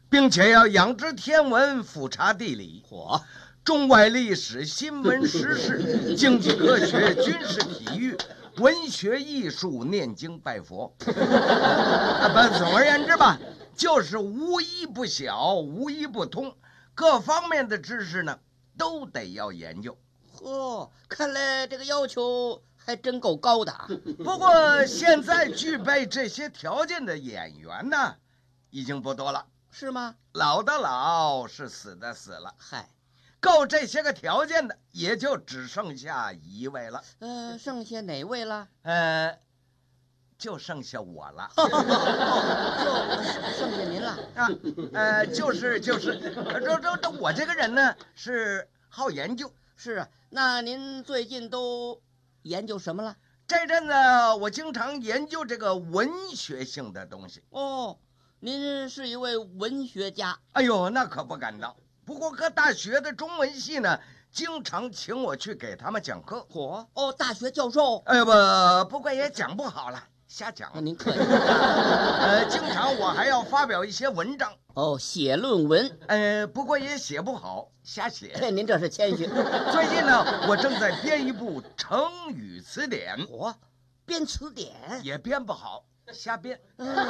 并且要仰知天文，俯察地理，中外历史、新闻时事、经济科学、军事体育、文学艺术、念经拜佛。总而言之吧，就是无一不晓，无一不通，各方面的知识呢，都得要研究。 看来这个要求还真够高的啊。 不过现在具备这些条件的演员呢，已经不多了。 是吗？ 老的老，是死的死了。 嗨， 够这些个条件的，也就只剩下一位了。 剩下哪位了？ 就剩下我了。 就剩下您了啊？就是这我这个人呢是好研究。 是啊，那您最近都研究什么了？ 这阵子我经常研究这个文学性的东西。 您是一位文学家。 哎呦，那可不敢当。不过各大学的中文系呢，经常请我去给他们讲课。 大学教授？ 不过也讲不好了，瞎讲。 您客气。 经常我还要发表一些文章。 写论文。 不过也写不好，瞎写。 您这是谦虚。 最近呢，我正在编一部成语词典。 编词典也编不好，瞎编。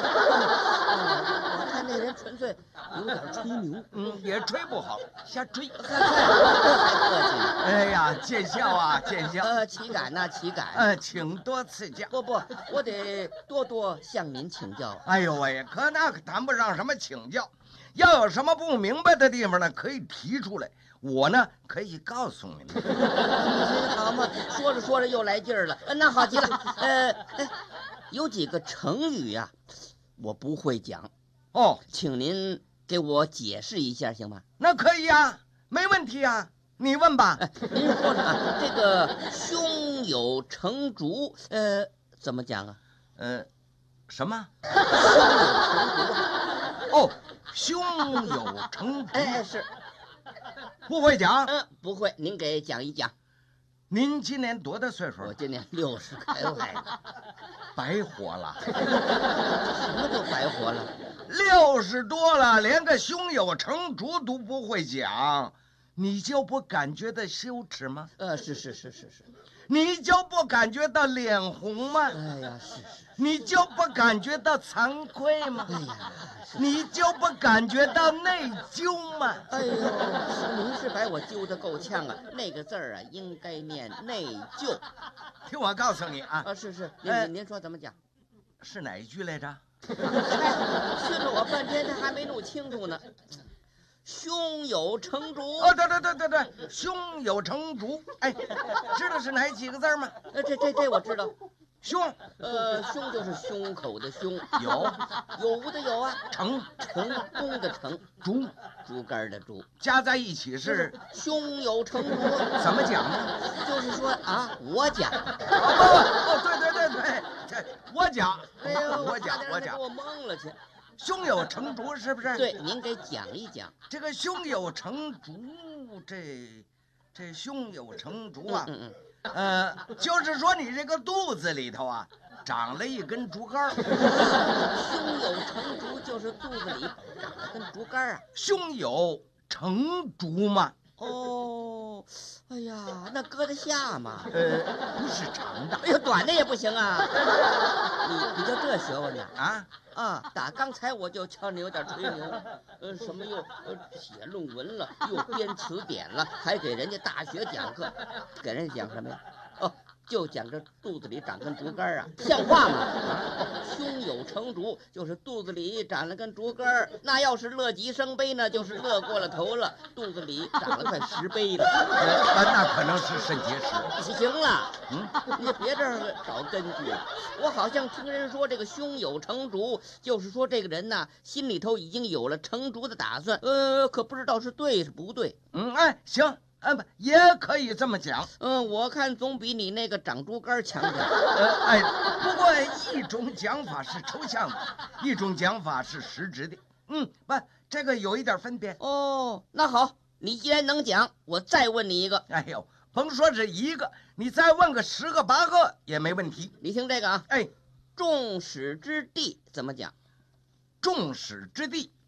我看那人纯粹有点吹牛。 也吹不好，瞎吹。 还客气。 哎呀，见笑啊，见笑。 岂敢呐，岂敢。 请多赐教。 不，我得多多向您请教。 哎呦喂，那可谈不上什么请教，要有什么不明白的地方呢，可以提出来，我呢可以告诉你们。 好嘛，说着说着又来劲儿了。那好极了。有几个成语呀，我不会讲。请您给我解释一下，行吗？ 那可以呀，没问题呀，你问吧。 您说说这个胸有成竹，怎么讲啊？ 什么？胸有成竹。 是。 不会讲？ 不会，您给讲一讲。 您今年多大岁数？ 我今年60开外。 白活了。 什么叫白活了 ？60多了，连个胸有成竹都不会讲，你就不感觉到羞耻吗？ 是。 你就不感觉到脸红吗？ 哎呀，是。 你就不感觉到惭愧吗？ 哎呀， 你就不感觉到内疚吗？ 哎呦，您是把我揪得够呛啊！那个字儿啊，应该念内疚。 听我告诉你啊。 是。您说怎么讲？ 是哪一句来着？ 训了我半天，他还没弄清楚呢。胸有成竹。 对，胸有成竹。知道是哪几个字吗？ 这我知道。 胸， 胸就是胸口的胸。 有的有啊。 成功的成。竹竿的竹。 加在一起是胸有成竹。 怎么讲呢？ 就是说啊，我讲。 对，我讲。 哎呦， 我讲。 给我蒙了去。 胸有成竹是不是？ 对，您给讲一讲。 这个胸有成竹，这胸有成竹啊。就是说你这个肚子里头啊，长了一根竹竿。 胸有成竹就是肚子里长了根竹竿啊。 胸有成竹吗？ 哎呀，那搁得下吗？ 不是长的。 哎呦，短的也不行啊。你就这学问呢？打刚才我就瞧你有点吹牛。什么又写论文了，又编词典了，还给人家大学讲课。给人家讲什么呀？就讲这肚子里长根竹竿啊，像话吗？胸有成竹就是肚子里长了根竹竿，那要是乐极生悲呢，就是乐过了头了，肚子里长了快10杯了。 那可能是肾结石。 行了，你别这儿找根据了。我好像听人说这个胸有成竹，就是说这个人呢心里头已经有了成竹的打算。可不知道是对是不对。 行。也可以这么讲。 我看总比你那个长竹竿强点。 不过一种讲法是抽象的，一种讲法是实质的。这个有一点分别。 那好，你既然能讲，我再问你一个。 哎呦，甭说是一个，你再问个10个8个也没问题。 你听这个啊。众矢之的怎么讲？ 众矢之的，